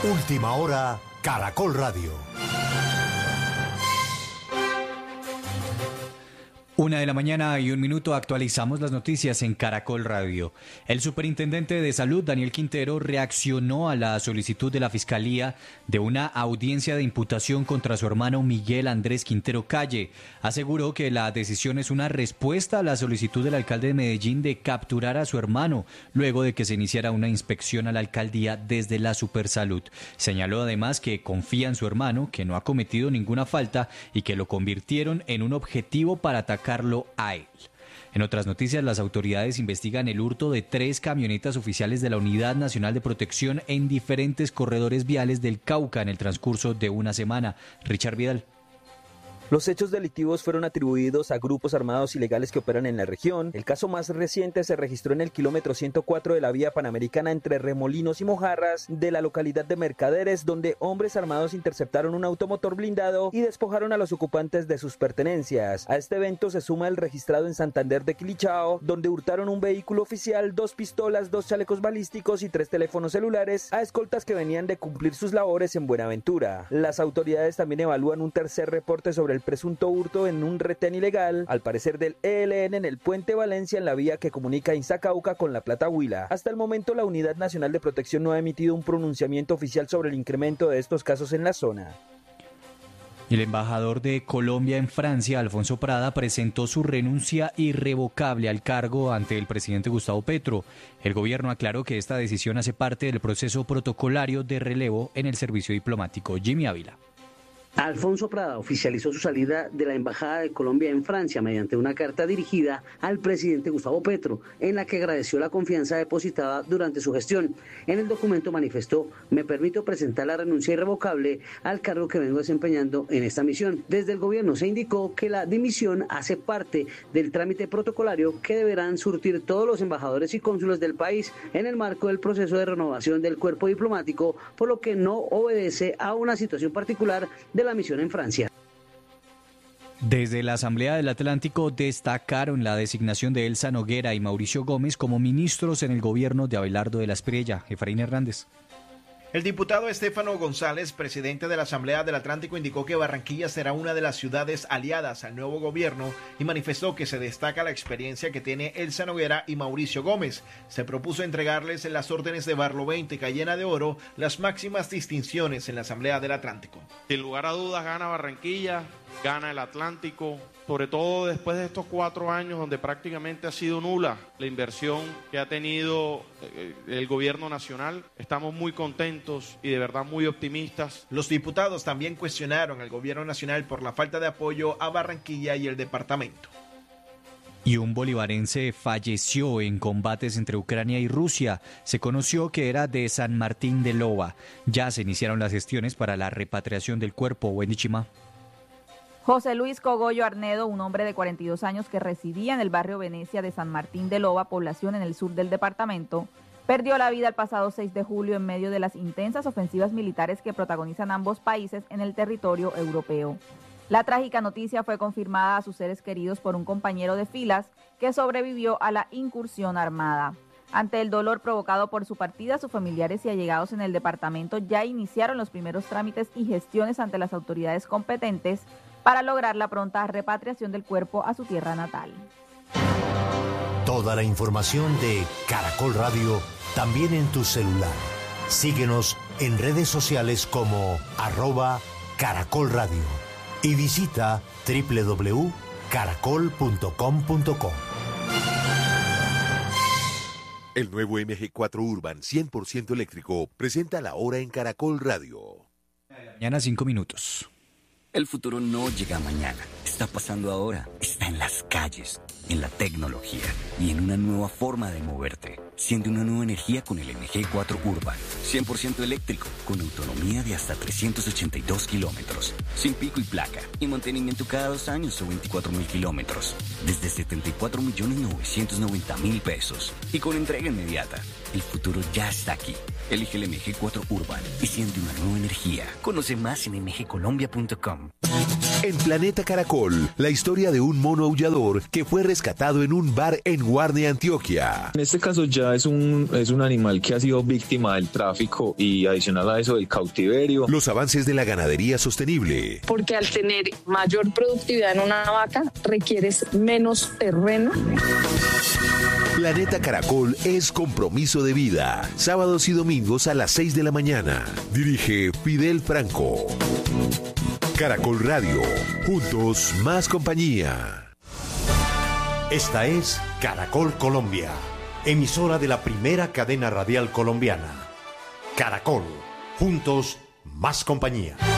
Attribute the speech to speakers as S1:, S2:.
S1: Última hora, Caracol Radio.
S2: 1:01 a.m. Actualizamos las noticias en Caracol Radio. El superintendente de Salud, Daniel Quintero, reaccionó a la solicitud de la Fiscalía de una audiencia de imputación contra su hermano Miguel Andrés Quintero Calle. Aseguró que la decisión es una respuesta a la solicitud del alcalde de Medellín de capturar a su hermano, luego de que se iniciara una inspección a la alcaldía desde la Supersalud. Señaló además que confía en su hermano, que no ha cometido ninguna falta y que lo convirtieron en un objetivo para atacar a él. En otras noticias, las autoridades investigan el hurto de 3 camionetas oficiales de la Unidad Nacional de Protección en diferentes corredores viales del Cauca en el transcurso de una semana. Richard Vidal.
S3: Los hechos delictivos fueron atribuidos a grupos armados ilegales que operan en la región. El caso más reciente se registró en el kilómetro 104 de la vía panamericana entre Remolinos y Mojarras de la localidad de Mercaderes, donde hombres armados interceptaron un automotor blindado y despojaron a los ocupantes de sus pertenencias. A este evento se suma el registrado en Santander de Quilichao, donde hurtaron un vehículo oficial, 2 pistolas, 2 chalecos balísticos y 3 teléfonos celulares a escoltas que venían de cumplir sus labores en Buenaventura. Las autoridades también evalúan un tercer reporte sobre el presunto hurto en un retén ilegal, al parecer del ELN, en el Puente Valencia, en la vía que comunica Inzacauca con La Plata Huila. Hasta el momento, la Unidad Nacional de Protección no ha emitido un pronunciamiento oficial sobre el incremento de estos casos en la zona.
S2: El embajador de Colombia en Francia, Alfonso Prada, presentó su renuncia irrevocable al cargo ante el presidente Gustavo Petro. El gobierno aclaró que esta decisión hace parte del proceso protocolario de relevo en el servicio diplomático. Jimmy Ávila.
S4: Alfonso Prada oficializó su salida de la Embajada de Colombia en Francia mediante una carta dirigida al presidente Gustavo Petro, en la que agradeció la confianza depositada durante su gestión. En el documento manifestó: me permito presentar la renuncia irrevocable al cargo que vengo desempeñando en esta misión. Desde el gobierno se indicó que la dimisión hace parte del trámite protocolario que deberán surtir todos los embajadores y cónsules del país en el marco del proceso de renovación del cuerpo diplomático, por lo que no obedece a una situación particular de la misión en Francia.
S2: Desde la Asamblea del Atlántico destacaron la designación de Elsa Noguera y Mauricio Gómez como ministros en el gobierno de Abelardo de la Espriella. Efraín Hernández.
S5: El diputado Estefano González, presidente de la Asamblea del Atlántico, indicó que Barranquilla será una de las ciudades aliadas al nuevo gobierno y manifestó que se destaca la experiencia que tiene Elsa Noguera y Mauricio Gómez. Se propuso entregarles en las órdenes de Barlovento y Cayena de Oro las máximas distinciones en la Asamblea del Atlántico.
S6: Sin lugar a dudas gana Barranquilla, gana el Atlántico, sobre todo después de estos 4 años donde prácticamente ha sido nula la inversión que ha tenido el gobierno nacional. Estamos muy contentos y de verdad muy optimistas.
S5: Los diputados también cuestionaron al gobierno nacional por la falta de apoyo a Barranquilla y el departamento.
S2: Y un bolivarense falleció en combates entre Ucrania y Rusia. Se conoció que era de San Martín de Loba. Ya se iniciaron las gestiones para la repatriación del cuerpo. Wendy Chima.
S7: José Luis Cogollo Arnedo, un hombre de 42 años que residía en el barrio Venecia de San Martín de Loba, población en el sur del departamento, perdió la vida el pasado 6 de julio en medio de las intensas ofensivas militares que protagonizan ambos países en el territorio europeo. La trágica noticia fue confirmada a sus seres queridos por un compañero de filas que sobrevivió a la incursión armada. Ante el dolor provocado por su partida, sus familiares y allegados en el departamento ya iniciaron los primeros trámites y gestiones ante las autoridades competentes para lograr la pronta repatriación del cuerpo a su tierra natal.
S1: Toda la información de Caracol Radio también en tu celular. Síguenos en redes sociales como @Caracol Radio y visita www.caracol.com.co.
S8: El nuevo MG4 Urban 100% eléctrico presenta la hora en Caracol Radio.
S2: Mañana 5 minutos.
S9: El futuro no llega mañana, está pasando ahora, está en las calles, en la tecnología y en una nueva forma de moverte. Siente una nueva energía con el MG4 Urban, 100% eléctrico, con autonomía de hasta 382 kilómetros, sin pico y placa, y mantenimiento cada 2 años o 24.000 kilómetros, desde 74.990.000 pesos, y con entrega inmediata. El futuro ya está aquí. Elige el MG4 Urban y siente una nueva energía. Conoce más en mgcolombia.com.
S8: En Planeta Caracol, la historia de un mono aullador que fue rescatado en un bar en Guarne, Antioquia.
S10: En este caso ya es un animal que ha sido víctima del tráfico y adicional a eso del cautiverio.
S8: Los avances de la ganadería sostenible.
S11: Porque al tener mayor productividad en una vaca requieres menos terreno.
S8: Planeta Caracol es compromiso de vida. Sábados y domingos a las 6 de la mañana. Dirige Fidel Franco. Caracol Radio. Juntos, más compañía.
S1: Esta es Caracol Colombia, emisora de la primera cadena radial colombiana. Caracol. Juntos, más compañía.